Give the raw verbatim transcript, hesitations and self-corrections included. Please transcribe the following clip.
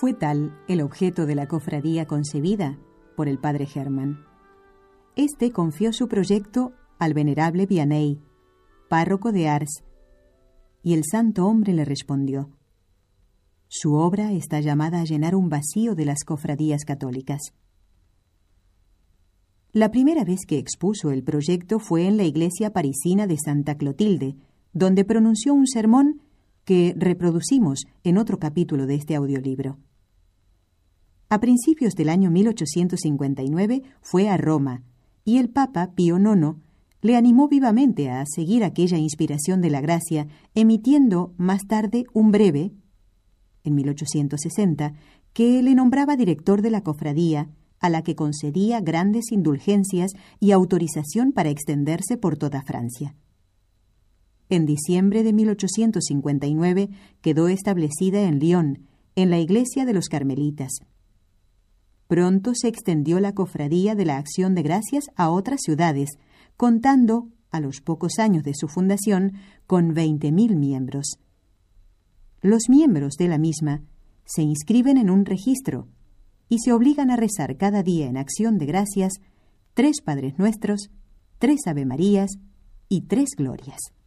Fue tal el objeto de la cofradía concebida por el padre Germán. Este confió su proyecto al venerable Vianney, párroco de Ars, y el santo hombre le respondió: su obra está llamada a llenar un vacío de las cofradías católicas. La primera vez que expuso el proyecto fue en la iglesia parisina de Santa Clotilde, donde pronunció un sermón que reproducimos en otro capítulo de este audiolibro. A principios del año mil ochocientos cincuenta y nueve fue a Roma, y el Papa Pío nono le animó vivamente a seguir aquella inspiración de la gracia, emitiendo más tarde un breve, en mil ochocientos sesenta, que le nombraba director de la cofradía, a la que concedía grandes indulgencias y autorización para extenderse por toda Francia. En diciembre de mil ochocientos cincuenta y nueve quedó establecida en Lyon, en la iglesia de los Carmelitas. Pronto se extendió la cofradía de la Acción de Gracias a otras ciudades, contando, a los pocos años de su fundación, con veinte mil miembros. Los miembros de la misma se inscriben en un registro y se obligan a rezar cada día en acción de gracias tres Padres Nuestros, tres Ave Marías y tres Glorias.